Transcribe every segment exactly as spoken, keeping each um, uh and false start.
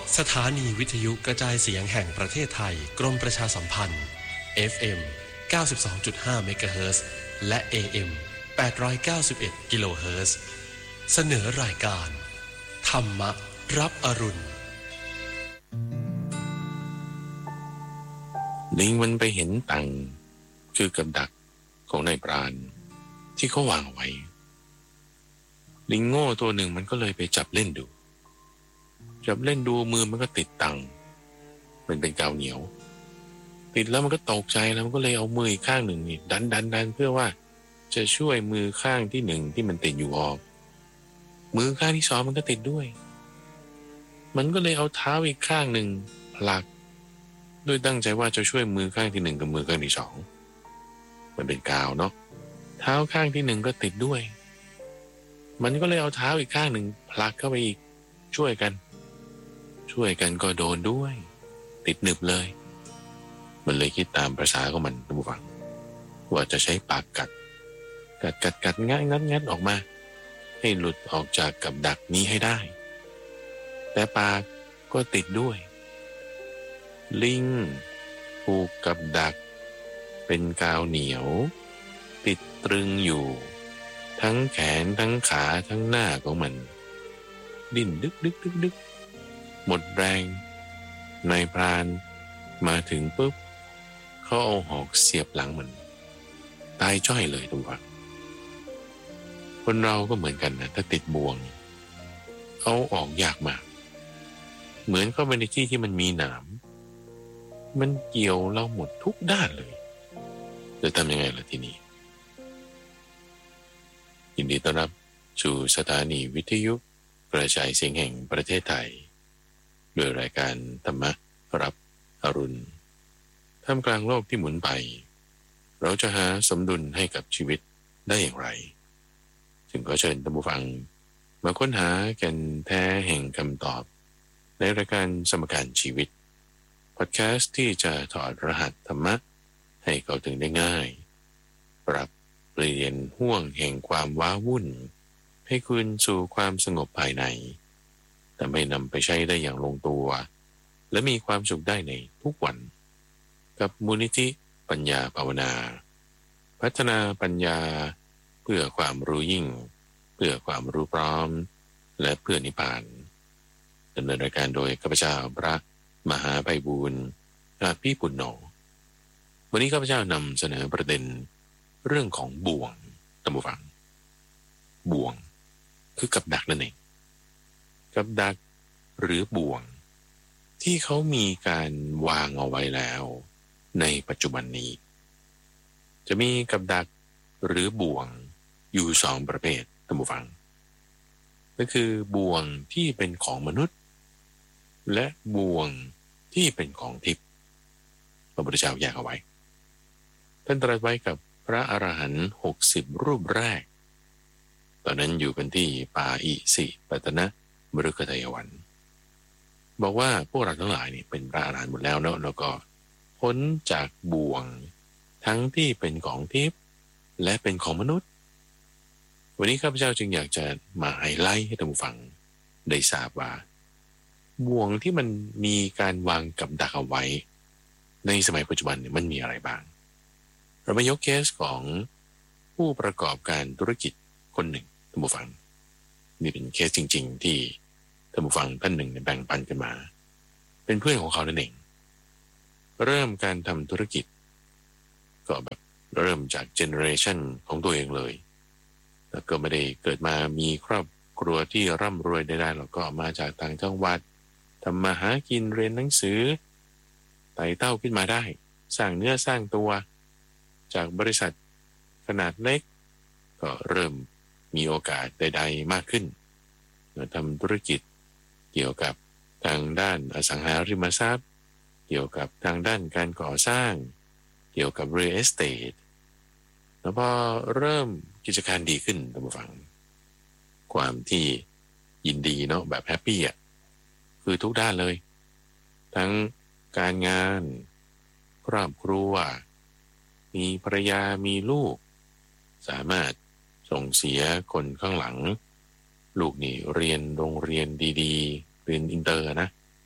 สถานีวิทยุกระจายเสียงแห่งประเทศไทยกรมประชาสัมพันธ์ เอฟ เอ็ม เก้าสิบสองจุดห้า เมกะเฮิรตซ์และ เอ เอ็ม แปดร้อยเก้าสิบเอ็ด กิโลเฮิรตซ์เสนอรายการธรรมรับอรุณลิงมันไปเห็นตังคือกับดักของนายพรานที่เขาวางเอาไว้ลิงโง่ตัวหนึ่งมันก็เลยไปจับเล่นดูจับเล่นดูมือมันก็ติดตังมันเป็นกาวเหนียวติดแล้วมันก็ตกใจแล้วมันก็เลยเอามืออีกข้างหนึ่งนี่ดันดันดันเพื่อว่าจะช่วยมือข้างที่หนึ่งที่มันติดอยู่ออกมือข้างที่สองมันก็ติดด้วยมันก็เลยเอาเท้าอีกข้างหนึ่งผลักโดยตั้งใจว่าจะช่วยมือข้างที่หนึ่งกับมือข้างที่สองมันเป็นกาวเนาะเท้าข้างที่หนึ่งก็ติดด้วยมันก็เลยเอาเท้าอีกข้างหนึ่งผลักเข้าไปอีกช่วยกันช่วยกันก็โดนด้วยติดหนึบเลยมันเลยคิดตามภาษาของมันท่านผู้ฟังว่าจะใช้ปากกัดกัดกัดกัดงัดงัดงัดออกมาให้หลุดออกจากกับดักนี้ให้ได้แต่ปากก็ติดด้วยลิงผูกกับดักเป็นกาวเหนียวติดตรึงอยู่ทั้งแขนทั้งขาทั้งหน้าของมันดิ้นดึกดึกดึกดึกหมดแรงนายพรานมาถึงปุ๊บเขาเอาหอกเสียบหลังมันตายจ้อยเลยทุกคนคนเราก็เหมือนกันนะถ้าติดบ่วงเอาออกยากมากเหมือนเข้าไปในที่ที่มันมีหนามมันเกี่ยวเราหมดทุกด้านเลยจะทำยังไงล่ะทีนี้ยินดีต้อนรับสู่สถานีวิทยุกระจายเสียงแห่งประเทศไทยโดยรายการธรรมรับอรุณท่ามกลางโลกที่หมุนไปเราจะหาสมดุลให้กับชีวิตได้อย่างไรจึงขอเชิญท่านผู้ฟังมาค้นหาแก่นแท้แห่งคำตอบในรายการสมการชีวิตพอดแคสต์ที่จะถอดรหัสธรรมะให้เข้าถึงได้ง่ายปรับเปลี่ยนห่วงแห่งความว้าวุ่นให้คืนสู่ความสงบภายในแต่ไม่นำไปใช้ได้อย่างลงตัวและมีความสุขได้ในทุกวันกับมูลนิธิปัญญาภาวนาพัฒนาปัญญาเพื่อความรู้ยิ่งเพื่อความรู้พร้อมและเพื่อนิพพานดำเนินรายการโดยข้าพเจ้าพระมหาไพบูลย์อาภิปุณโญวันนี้ข้าพเจ้านำเสนอประเด็นเรื่องของบ่วงท่านผู้ฟังบ่วงคือกับดักนั่นเองกับดักหรือบ่วงที่เขามีการวางเอาไว้แล้วในปัจจุบันนี้จะมีกับดักหรือบ่วงอยู่สองประเภทท่านผู้ฟังก็คือบ่วงที่เป็นของมนุษย์และบ่วงที่เป็นของทิพย์พระพุทธเจ้าแยกเอาไว้ท่านตรัสไว้กับพระอรหันต์หกสิบรูปแรกตอนนั้นอยู่กันที่ป่าอิสิปตนะมฤคทายวันบอกว่าพวกเราทั้งหลายนี่เป็นพระอรหันต์หมดแล้วเนาะแล้วก็พ้นจากบ่วงทั้งที่เป็นของทิพย์และเป็นของมนุษย์วันนี้ข้าพเจ้าจึงอยากจะมาไฮไลท์ให้ท่านผู้ฟังได้ทราบว่าบ่วงที่มันมีการวางกับดักเอาไว้ในสมัยปัจจุบันเนี่ยมันมีอะไรบ้างเรามายกเคสของผู้ประกอบการธุรกิจคนหนึ่งท่านผู้ฟังนี่เป็นเคสจริงๆที่ท่านผู้ฟังท่านหนึ่งแบ่งปันกันมาเป็นเพื่อนของเขานั่นเองเริ่มการทำธุรกิจก็แบบเริ่มจากเจเนอเรชันของตัวเองเลยแล้วก็ไม่ได้เกิดมามีครอบครัวที่ร่ำรวยได้ๆแล้วก็มาจากต่างจังหวัดทำมาหากินเรียนหนังสือไต่เต้าขึ้นมาได้สร้างเนื้อสร้างตัวจากบริษัทขนาดเล็กก็เริ่มมีโอกาสใดๆมากขึ้นทำธุรกิจเกี่ยวกับทางด้านอสังหาริมทรัพย์เกี่ยวกับทางด้านการก่อสร้างเกี่ยวกับ real estate แล้วพอเริ่มกิจการดีขึ้นท่านผู้ฟังความที่ยินดีเนาะแบบแฮปปี้อ่ะคือทุกด้านเลยทั้งการงานครอบครัวมีภรรยามีลูกสามารถส่งเสียคนข้างหลังลูกนี่เรียนโรงเรียนดีๆเรียนอินเตอร์นะ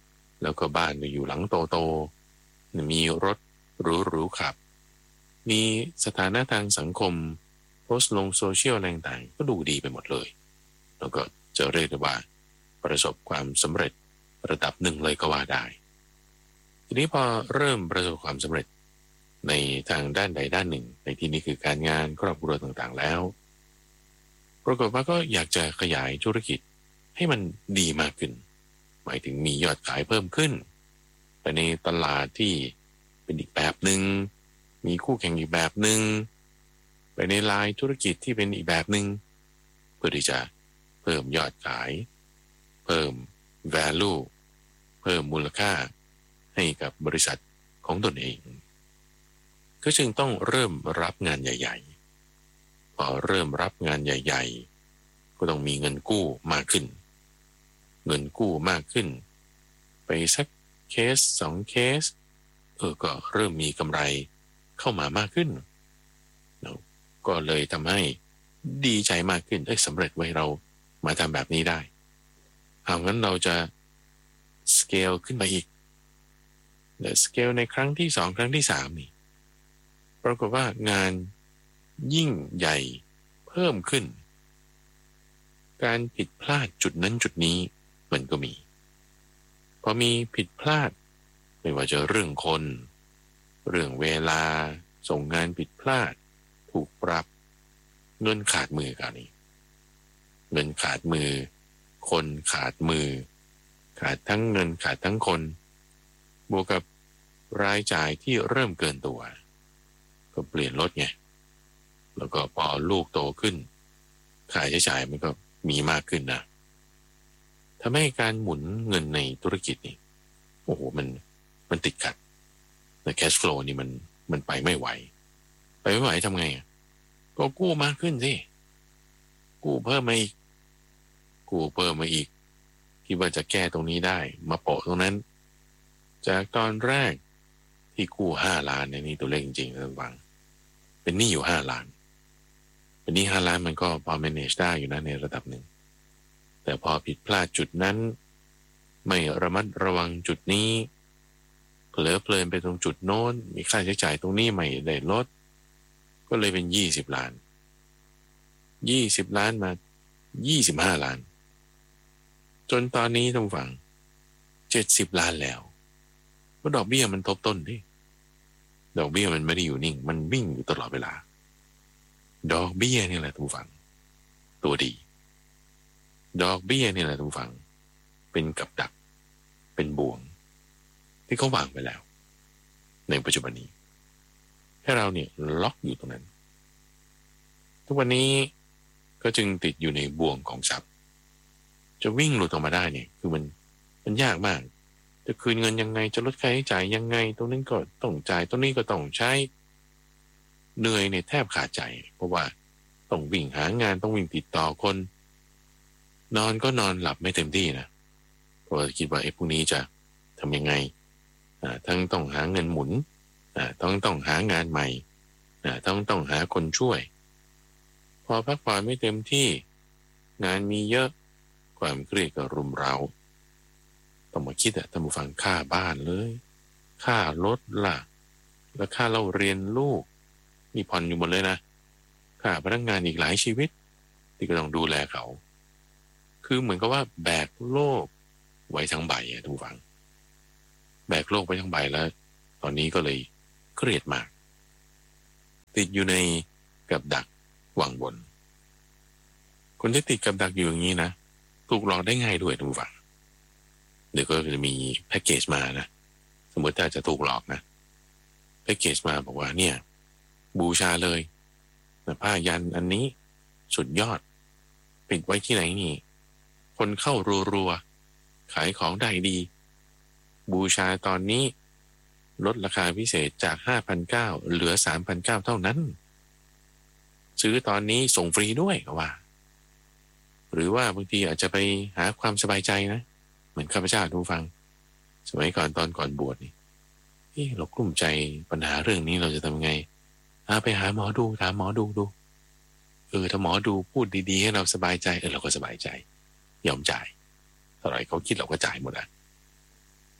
แล้วก็บ้านก็อยู่หลังโตๆมีรถหรูๆขับมีสถานะทางสังคมโพสต์ลงโซเชียลอะไรต่างๆก็ดูดีไปหมดเลยแล้วก็จะเรียกได้ว่าประสบความสำเร็จระดับหนึ่งเลยก็ว่าได้ทีนี้พอเริ่มประสบความสำเร็จในทางด้านใดด้านหนึ่งในที่นี้คือการงานครอบครัวต่างๆแล้วปรากฏว่าก็อยากจะขยายธุรกิจให้มันดีมากขึ้นหมายถึงมียอดขายเพิ่มขึ้นไปในตลาดที่เป็นอีกแบบหนึ่งมีคู่แข่งอีกแบบหนึ่งไปในลายธุรกิจที่เป็นอีกแบบหนึ่งเพื่อที่จะเพิ่มยอดขายเพิ่ม value เพิ่มมูลค่าให้กับบริษัทของตนเองก็จึงต้องเริ่มรับงานใหญ่ๆพอเริ่มรับงานใหญ่ๆก็ต้องมีเงินกู้มากขึ้นเงินกู้มากขึ้นไปสักเคสสองเคสเออก็เริ่มมีกำไรเข้ามามากขึ้นเนาะก็เลยทำให้ดีใจมากขึ้นเอ้ยสำเร็จไว้เรามาทำแบบนี้ได้เอางั้นเราจะสเกลขึ้นไปอีกแต่สเกลในครั้งที่สองครั้งที่สามนี่ปรากฏว่างานยิ่งใหญ่เพิ่มขึ้นการผิดพลาดจุดนั้นจุดนี้มันก็มีพอมีผิดพลาดไม่ว่าจะเรื่องคนเรื่องเวลาส่งงานผิดพลาดถูกปรับเงินขาดมือกันนี่เงินขาดมือคนขาดมือขาดทั้งเงินขาดทั้งคนบวกกับรายจ่ายที่เริ่มเกินตัวก็เปลี่ยนรถไงแล้วก็พอลูกโตขึ้นค่าใช้จ่ายมันก็มีมากขึ้นนะทำให้การหมุนเงินในธุรกิจนี่โอ้โหมันมันติดขัดใน cash flow นี่มันมันไปไม่ไหวไปไม่ไหวทำไงก็กู้มากขึ้นสิกู้เพิ่มมาอีกกู้เพิ่มมาอีกคิดว่าจะแก้ตรงนี้ได้มาโปะตรงนั้นจากตอนแรกที่กู้ห้าล้านในนี้ตัวเลขจริงๆท่านฟังเป็นหนี้อยู่ห้าล้านเป็นหนี้ห้าล้านมันก็พอ manage ได้อยู่นะในระดับหนึ่งแต่พอผิดพลาดจุดนั้นไม่ระมัดระวังจุดนี้เผลอเพลินไปตรงจุดโน้นมีค่าใช้จ่ายตรงนี้ไม่ได้ลดก็เลยเป็นยี่สิบล้านยี่สิบล้านมายี่สิบห้าล้านจนตอนนี้ท่านฟังเจ็ดสิบล้านแล้วก็ดอกเบี้ยมันทบต้นดิดอกเบี้ยมันไม่ได้อยู่นิ่งมันวิ่งอยู่ตลอดเวลาดอกเบี้ยนี่แหละท่านฟังตัวดีดอกเบี้ยนี่แหละท่านฟังเป็นกับดักเป็นบ่วงที่เขาวางไปแล้วในปัจจุบันนี้ให้เราเนี่ยล็อกอยู่ตรงนั้นทุกวันนี้ก็จึงติดอยู่ในบ่วงของทรัพย์จะวิ่งหลุดออกมาได้เนี่ยคือมันมันยากมากจะคืนเงินยังไงจะลดค่าใช้จ่ายยังไงตรงนั้นก็ต้องจ่ายตรงนี้ก็ต้องใช้เหนื่อยเนี่ยแทบขาดใจเพราะว่าต้องวิ่งหางานต้องวิ่งติดต่อคนนอนก็นอนหลับไม่เต็มที่นะเพราะคิดว่าไอ้พวกนี้จะทำยังไงอ่าทั้งต้องหาเงินหมุนอ่าต้องต้องหางานใหม่อ่าต้องต้องหาคนช่วยพอพักผ่อนไม่เต็มที่งานมีเยอะความเครียดก็รุมเร้าต้องมาคิดอะท่านผู้ฟังค่าบ้านเลยค่ารถล่ะแล้วค่าเล่าเรียนลูกนี่ผ่อนอยู่หมดเลยนะค่าพนักงานอีกหลายชีวิตที่ก็ต้องดูแลเขาคือเหมือนกับว่าแบกโลกไว้ทั้งใบอะท่านผู้ฟังแบกโลกไว้ทั้งใบแล้วตอนนี้ก็เลยเครียดมากติดอยู่ในกับดักวังบนคนที่ติดกับดักอยู่อย่างนี้นะถูกหลอกได้ง่ายด้วยท่านผู้ฟังเดี๋ยวก็จะมีแพ็กเกจมานะสมมติถ้าจะถูกหลอกนะแพ็กเกจมาบอกว่าเนี่ยบูชาเลยนะผ้ายันอันนี้สุดยอดปิดไว้ที่ไหนนี่คนเข้ารัวๆขายของได้ดีบูชาตอนนี้ลดราคาพิเศษจาก ห้าพันเก้าร้อย เหลือ สามพันเก้าร้อย เท่านั้นซื้อตอนนี้ส่งฟรีด้วยก็ว่าหรือว่าบางทีอาจจะไปหาความสบายใจนะเหมือนข้าพเจ้าทุกฟังสมัยก่อนตอนก่อนบวชนี่เฮ้เรากลุ้มใจปัญหาเรื่องนี้เราจะทำไงอาไปหาหมอดูถามหมอดูดูเออถ้าหมอดูพูดดีๆให้เราสบายใจเออเราก็สบายใจยอมจ่ายเท่าไหร่เขาคิดเราก็จ่ายหมดอ่ะ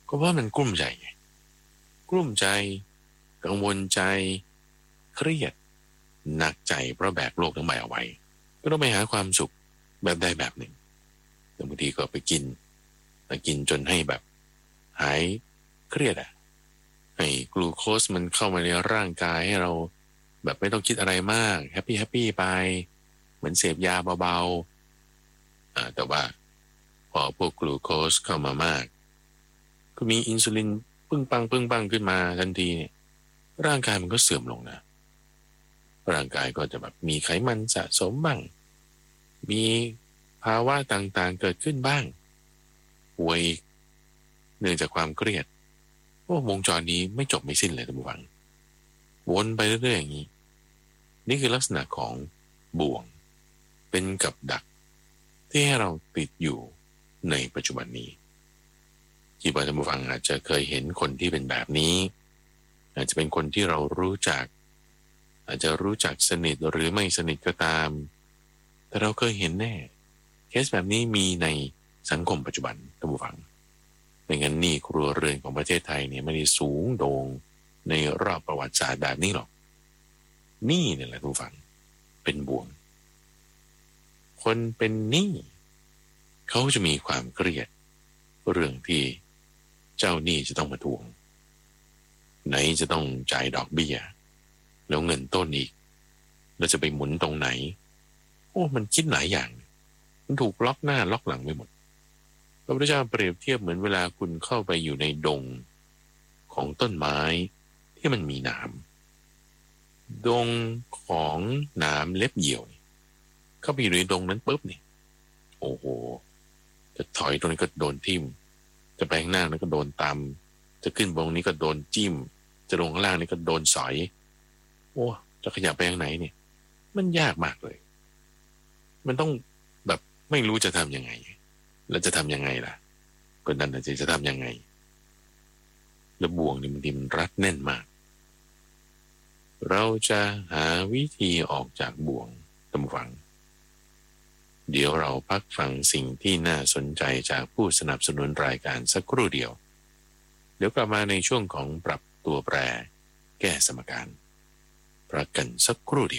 ก็เพราะมันกลุ้มใจไงกลุ้มใจกังวลใจเครียดหนักใจเพราะแบกโลกทั้งใบเอาไว้ก็ต้องไปหาความสุขแบบใดแบบหนึ่งแต่บางทีก็ไปกินไปกินจนให้แบบหายเครียดอ่ะให้กลูโคสมันเข้ามาในร่างกายให้เราแบบไม่ต้องคิดอะไรมากแฮปปี้แฮปปี้ไปเหมือนเสพยาเบาๆอ่าแต่ว่าพอพวกกลูโคสเข้ามามากก็มีอินซูลินปึ้งปังปึ้งปังขึ้นมาทันทีเนี่ยร่างกายมันก็เสื่อมลงนะร่างกายก็จะแบบมีไขมันสะสมบ้างมีภาวะต่างๆเกิดขึ้นบ้างป่วยเนื่องจากความเครียดโอ้วงจรนี้ไม่จบไม่สิ้นเลยท่านผู้ฟังวนไปเรื่อยๆอย่างนี้นี่คือลักษณะของบ่วงเป็นกับดักที่ให้เราติดอยู่ในปัจจุบันนี้ที่ท่านผู้ฟังอาจจะเคยเห็นคนที่เป็นแบบนี้อาจจะเป็นคนที่เรารู้จักอาจจะรู้จักสนิทหรือไม่สนิทก็ตามแต่เราเคยเห็นแน่เคสแบบนี้มีในสังคมปัจจุบันท่านผู้ฟังไม่งั้นนี่ครัวเรือนของประเทศไทยเนี่ยไม่ได้สูงโด่งในรอบประวัติศาสตร์แบบนี้หรอกนี่เนี่ยแหละท่านผู้ฟังเป็นบ่วงคนเป็นหนี้เขาจะมีความเครียดเรื่องที่เจ้าหนี้จะต้องมาทวงไหนจะต้องจ่ายดอกเบี้ยแล้วเงินต้นอีกแล้วจะไปหมุนตรงไหนโอ้มันคิดหลายอย่างมันถูกล็อกหน้าล็อกหลังไปหมดพระพุทธเจ้าเปรียบเทียบเหมือนเวลาคุณเข้าไปอยู่ในดงของต้นไม้ที่มันมีหนามดงของหนามเล็บเหยี่ยวเข้าไปอยู่ในดงนั้นปุ๊บนี่โอ้โหจะถอยตรงนี้ก็โดนทิ่มจะไปข้างหน้านั้นก็โดนตำจะขึ้นบนนี้ก็โดนจิ้มจะลงข้างล่างนี่ก็โดนสอยโอ้จะขยับไปทางไหนเนี่ยมันยากมากเลยมันต้องแบบไม่รู้จะทำยังไงแล้วจะทำยังไงล่ะก็นั่นน่ะสิจะทำยังไงแล้วบ่วงนี่มันดิมรัดแน่นมากเราจะหาวิธีออกจากบ่วงตำฝังเดี๋ยวเราพักฟังสิ่งที่น่าสนใจจากผู้สนับสนุนรายการสักครู่เดียวเดี๋ยวกลับมาในช่วงของปรับตัวแปรแก้สมการพักกันสักครู่เดียว